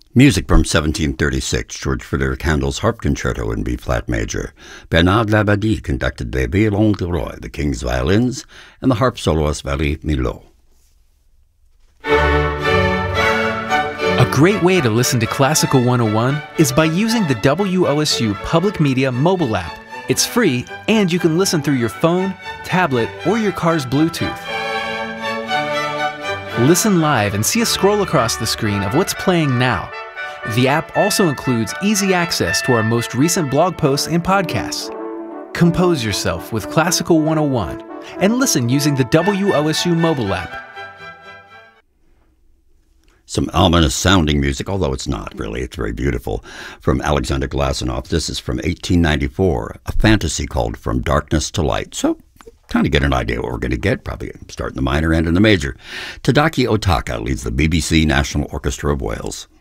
Music from 1736, George Frederick Handel's Harp Concerto in B-flat major. Bernard Labadie conducted Les Violons du Roi, the King's Violins, and the harp soloist Valérie Milhaud. A great way to listen to Classical 101 is by using the WOSU Public Media mobile app. It's free, and you can listen through your phone, tablet, or your car's Bluetooth. Listen live and see a scroll across the screen of what's playing now. The app also includes easy access to our most recent blog posts and podcasts. Compose yourself with Classical 101 and listen using the WOSU mobile app. Some ominous sounding music, although it's not really. It's very beautiful. From Alexander Glazunov. This is from 1894, a fantasy called From Darkness to Light. So kind of get an idea what we're going to get, probably start in the minor and in the major. Tadaki Otaka leads the BBC National Orchestra of Wales.